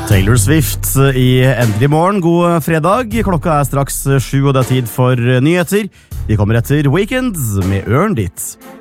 Taylor Swift i Endelig morgen. God fredag. Klokka straks 7, og det tid for nyheter. Vi kommer etter Weekend med Earned It.